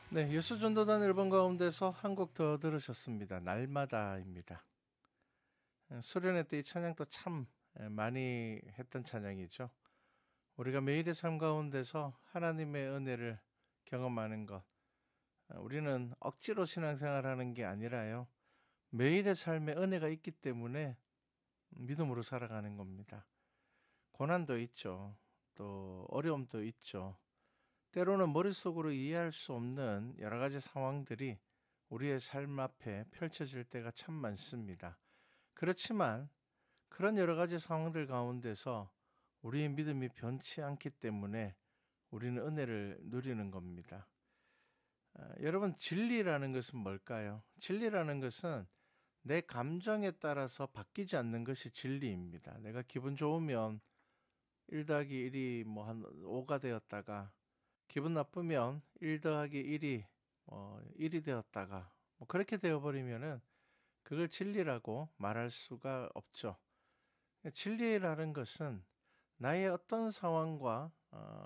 네, 예수전도단 앨범 가운데서 한 곡 더 들으셨습니다. 날마다입니다. 수련회 때 이 찬양도 참 많이 했던 찬양이죠. 우리가 매일의 삶 가운데서 하나님의 은혜를 경험하는 것, 우리는 억지로 신앙생활하는 게 아니라요. 매일의 삶에 은혜가 있기 때문에 믿음으로 살아가는 겁니다. 고난도 있죠. 또 어려움도 있죠. 때로는 머릿속으로 이해할 수 없는 여러 가지 상황들이 우리의 삶 앞에 펼쳐질 때가 참 많습니다. 그렇지만 그런 여러 가지 상황들 가운데서 우리의 믿음이 변치 않기 때문에 우리는 은혜를 누리는 겁니다. 여러분, 진리라는 것은 뭘까요? 진리라는 것은 내 감정에 따라서 바뀌지 않는 것이 진리입니다. 내가 기분 좋으면 1 더하기 1이 뭐 한 5가 되었다가 기분 나쁘면 1 더하기 1이 1이 되었다가 뭐 그렇게 되어 버리면은 그걸 진리라고 말할 수가 없죠. 진리라는 것은 나의 어떤 상황과